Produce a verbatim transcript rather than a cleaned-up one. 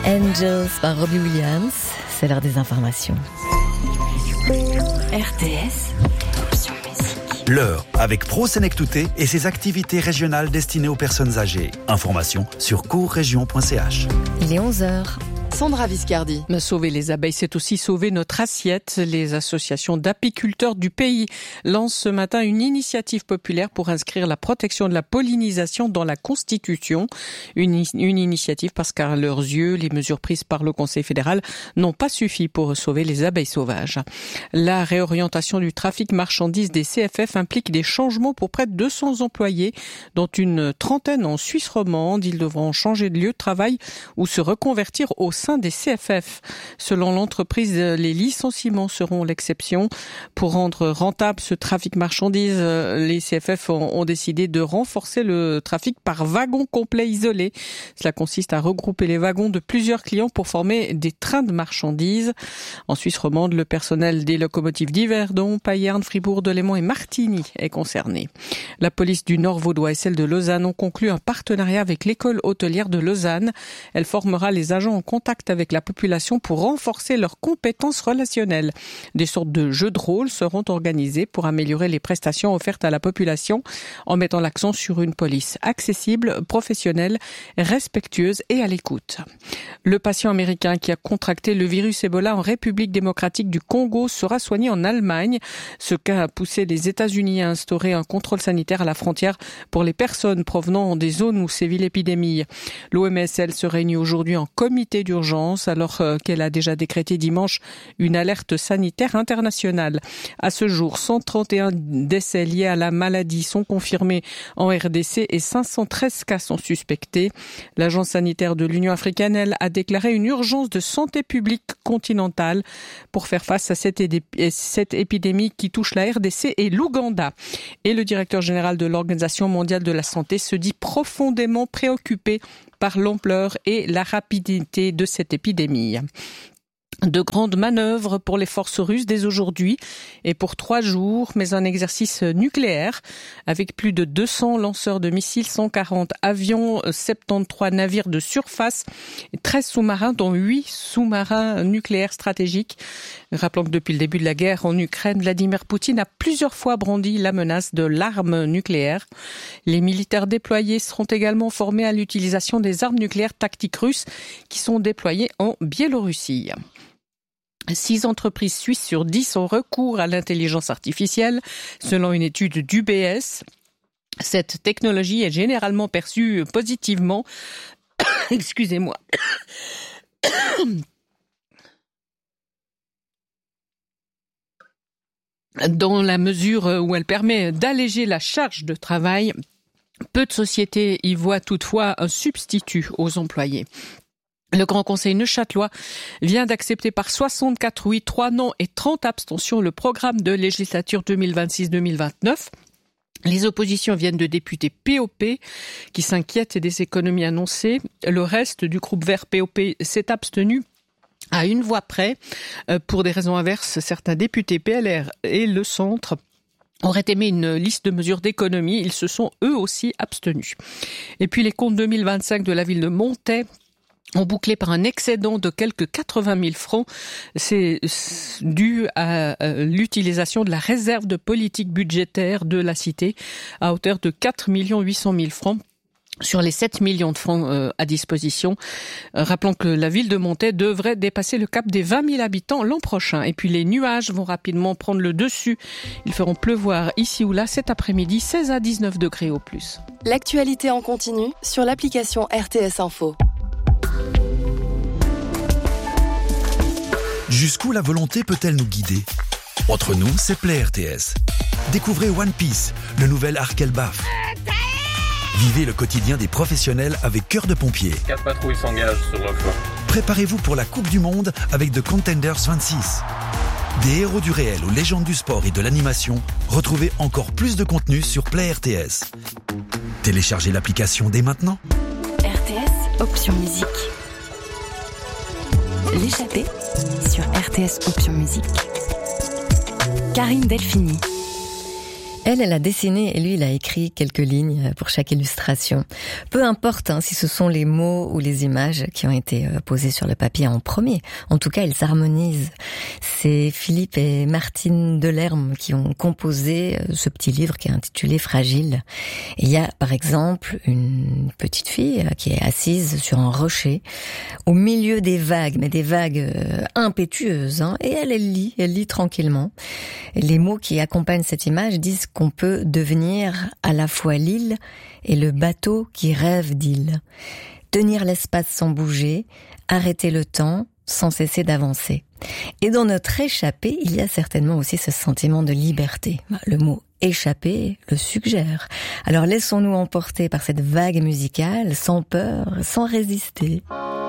Angels par Robbie Williams, c'est l'heure des informations. R T S, option musique. L'heure avec Pro Senectouté et ses activités régionales destinées aux personnes âgées. Informations sur courregion point c h. Il est onze heures. Sandra Viscardi. Mais sauver les abeilles, c'est aussi sauver notre assiette. Les associations d'apiculteurs du pays lancent ce matin une initiative populaire pour inscrire la protection de la pollinisation dans la Constitution. Une, une initiative parce qu'à leurs yeux, les mesures prises par le Conseil fédéral n'ont pas suffi pour sauver les abeilles sauvages. La réorientation du trafic marchandises des C F F implique des changements pour près de deux cents employés, dont une trentaine en Suisse romande. Ils devront changer de lieu de travail ou se reconvertir au sein des C F F. Selon l'entreprise, les licenciements seront l'exception. Pour rendre rentable ce trafic marchandises, les C F F ont, ont décidé de renforcer le trafic par wagon complet isolé. Cela consiste à regrouper les wagons de plusieurs clients pour former des trains de marchandises. En Suisse romande, le personnel des locomotives d'Yverdon, Payerne, Fribourg, Delémont et Martigny est concerné. La police du Nord vaudois et celle de Lausanne ont conclu un partenariat avec l'école hôtelière de Lausanne. Elle formera les agents en contact avec la population pour renforcer leurs compétences relationnelles. Des sortes de jeux de rôle seront organisés pour améliorer les prestations offertes à la population en mettant l'accent sur une police accessible, professionnelle, respectueuse et à l'écoute. Le patient américain qui a contracté le virus Ebola en République démocratique du Congo sera soigné en Allemagne. Ce cas a poussé les États-Unis à instaurer un contrôle sanitaire à la frontière pour les personnes provenant des zones où sévit l'épidémie. L'O M S, elle, se réunit aujourd'hui en comité d'urgence alors qu'elle a déjà décrété dimanche une alerte sanitaire internationale. À ce jour, cent trente et un décès liés à la maladie sont confirmés en R D C et cinq cent treize cas sont suspectés. L'agence sanitaire de l'Union africaine, elle, a déclaré une urgence de santé publique continentale pour faire face à cette, édé- cette épidémie qui touche la R D C et l'Ouganda. Et le directeur général de l'Organisation mondiale de la santé se dit profondément préoccupé par l'ampleur et la rapidité de cette épidémie. De grandes manœuvres pour les forces russes dès aujourd'hui et pour trois jours, mais un exercice nucléaire avec plus de deux cents lanceurs de missiles, cent quarante avions, soixante-treize navires de surface, treize sous-marins dont huit sous-marins nucléaires stratégiques. Rappelons que depuis le début de la guerre en Ukraine, Vladimir Poutine a plusieurs fois brandi la menace de l'arme nucléaire. Les militaires déployés seront également formés à l'utilisation des armes nucléaires tactiques russes qui sont déployées en Biélorussie. Six entreprises suisses sur dix ont recours à l'intelligence artificielle, selon une étude d'U B S. Cette technologie est généralement perçue positivement. Excusez-moi. Dans la mesure où elle permet d'alléger la charge de travail, peu de sociétés y voient toutefois un substitut aux employés. Le Grand Conseil neuchâtelois vient d'accepter par soixante-quatre oui, trois non et trente abstentions le programme de législature deux mille vingt-six deux mille vingt-neuf. Les oppositions viennent de députés P O P qui s'inquiètent des économies annoncées. Le reste du groupe vert P O P s'est abstenu à une voix près. Pour des raisons inverses, certains députés P L R et le Centre auraient aimé une liste de mesures d'économie. Ils se sont eux aussi abstenus. Et puis les comptes deux mille vingt-cinq de la ville de Montaix ont bouclé par un excédent de quelques quatre-vingt mille francs. C'est dû à l'utilisation de la réserve de politique budgétaire de la cité à hauteur de quatre millions huit cent mille francs sur les sept millions de francs à disposition. Rappelons que la ville de Montaix devrait dépasser le cap des vingt mille habitants l'an prochain. Et puis les nuages vont rapidement prendre le dessus. Ils feront pleuvoir ici ou là cet après-midi, seize à dix-neuf degrés au plus. L'actualité en continu sur l'application R T S Info. Jusqu'où la volonté peut-elle nous guider ? Entre nous, c'est Play R T S. Découvrez One Piece, le nouvel arc Elbaf. Vivez le quotidien des professionnels avec cœur de pompier. Quatre patrouilles s'engagent sur le flanc. Préparez-vous pour la Coupe du Monde avec The Contenders vingt-six. Des héros du réel aux légendes du sport et de l'animation, retrouvez encore plus de contenu sur Play R T S. Téléchargez l'application dès maintenant. R T S, option musique. L'échappée sur R T S Option Musique. Karine Delphini. Elle, elle a dessiné et lui, il a écrit quelques lignes pour chaque illustration. Peu importe hein, si ce sont les mots ou les images qui ont été posés sur le papier en premier. En tout cas, ils s'harmonisent. C'est Philippe et Martine Delerme qui ont composé ce petit livre qui est intitulé Fragile. Et il y a, par exemple, une petite fille qui est assise sur un rocher au milieu des vagues, mais des vagues impétueuses. Hein, et elle, elle lit, elle lit tranquillement. Et les mots qui accompagnent cette image disent qu'on peut devenir à la fois l'île et le bateau qui rêve d'île. Tenir l'espace sans bouger, arrêter le temps sans cesser d'avancer. Et dans notre échappée, il y a certainement aussi ce sentiment de liberté. Le mot échapper le suggère. Alors laissons-nous emporter par cette vague musicale, sans peur, sans résister.